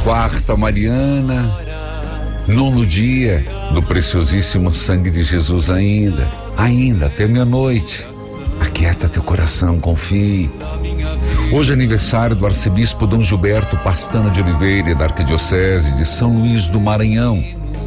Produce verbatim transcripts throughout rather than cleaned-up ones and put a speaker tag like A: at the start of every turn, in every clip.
A: quarta Mariana, nono dia do preciosíssimo sangue de Jesus ainda, ainda até meia-noite. Aquieta teu coração, confie. Hoje é aniversário do arcebispo Dom Gilberto Pastana de Oliveira, da Arquidiocese de São Luís do Maranhão.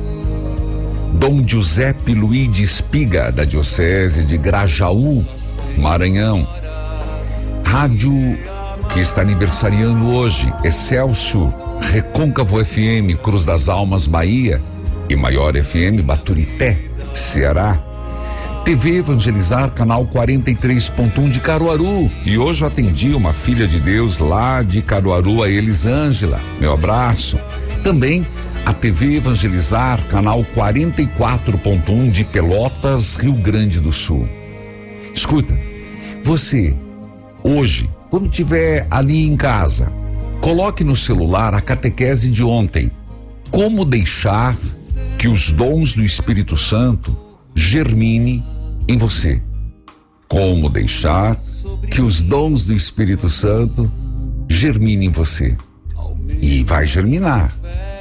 A: Dom Giuseppe Luiz de Espiga, da Diocese de Grajaú, Maranhão. Rádio que está aniversariando hoje, Excelsior, Recôncavo F M, Cruz das Almas, Bahia, e Maior F M, Baturité, Ceará. T V Evangelizar, canal quarenta e três ponto um de Caruaru. E hoje eu atendi uma filha de Deus lá de Caruaru, a Elisângela. Meu abraço. Também a T V Evangelizar, canal quarenta e quatro ponto um de Pelotas, Rio Grande do Sul. Escuta, você, hoje, quando estiver ali em casa, coloque no celular a catequese de ontem. Como deixar que os dons do Espírito Santo germine em você. Como deixar que os dons do Espírito Santo germinem em você. E vai germinar.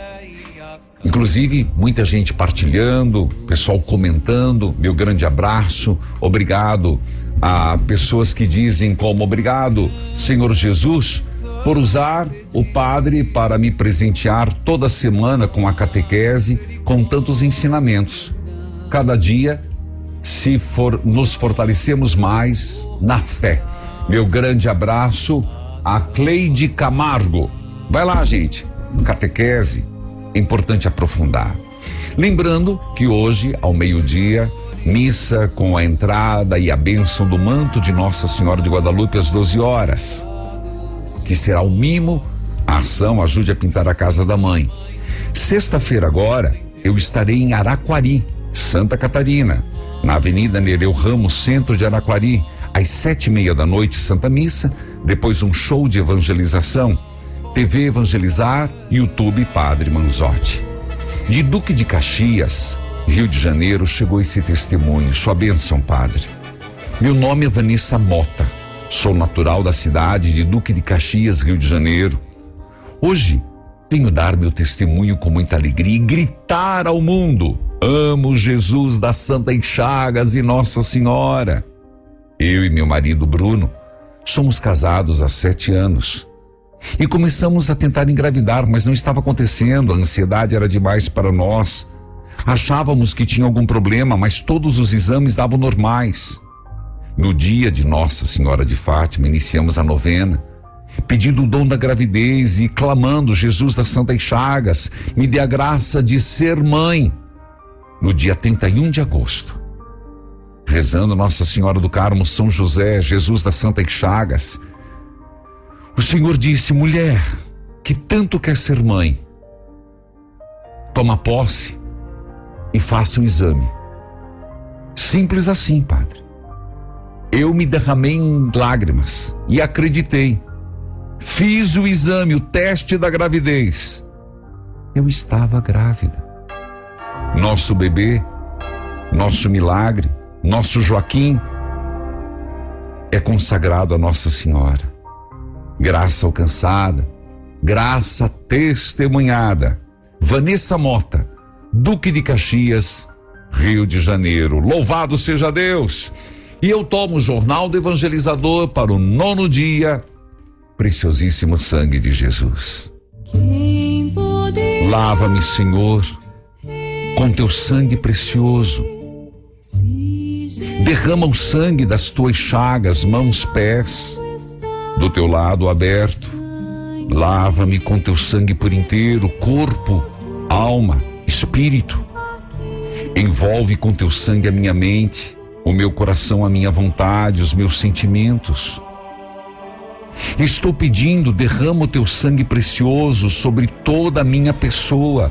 A: Inclusive, muita gente partilhando, pessoal comentando. Meu grande abraço, obrigado a pessoas que dizem como: obrigado, Senhor Jesus, por usar o padre para me presentear toda semana com a catequese, com tantos ensinamentos. Cada dia, se for, nos fortalecemos mais na fé. Meu grande abraço a Cleide Camargo. Vai lá, gente, catequese, é importante aprofundar. Lembrando que hoje, ao meio-dia, missa com a entrada e a bênção do manto de Nossa Senhora de Guadalupe às doze horas. Que será o mimo, a ação Ajude a Pintar a Casa da Mãe. Sexta-feira agora, eu estarei em Araquari, Santa Catarina, na Avenida Nereu Ramos, centro de Araquari, às sete e meia da noite, Santa Missa, depois um show de evangelização, T V Evangelizar, YouTube Padre Manzotti. De Duque de Caxias, Rio de Janeiro, chegou esse testemunho. Sua bênção, Padre. Meu nome é Vanessa Mota, sou natural da cidade de Duque de Caxias, Rio de Janeiro. Hoje, venho dar meu testemunho com muita alegria e gritar ao mundo: amo Jesus das Santas Chagas e Nossa Senhora. Eu e meu marido Bruno somos casados há sete anos e começamos a tentar engravidar, mas não estava acontecendo. A ansiedade era demais para nós. Achávamos que tinha algum problema, mas todos os exames davam normais. No dia de Nossa Senhora de Fátima, iniciamos a novena, pedindo o dom da gravidez e clamando: Jesus das Santas Chagas, me dê a graça de ser mãe. No dia trinta e um de agosto, rezando Nossa Senhora do Carmo, São José, Jesus das Santas Chagas, o Senhor disse: mulher que tanto quer ser mãe, toma posse e faça um exame. Simples assim, Padre. Eu me derramei em lágrimas e acreditei. Fiz o exame, o teste da gravidez. Eu estava grávida. Nosso bebê, nosso milagre, nosso Joaquim é consagrado a Nossa Senhora. Graça alcançada, graça testemunhada. Vanessa Mota, Duque de Caxias, Rio de Janeiro. Louvado seja Deus! E eu tomo o Jornal do Evangelizador para o nono dia, preciosíssimo sangue de Jesus. Lava-me, Senhor, com teu sangue precioso. Derrama o sangue das tuas chagas, mãos, pés, do teu lado aberto. Lava-me com teu sangue por inteiro, corpo, alma, espírito. Envolve com teu sangue a minha mente, o meu coração, a minha vontade, os meus sentimentos. Estou pedindo, derrama o teu sangue precioso sobre toda a minha pessoa,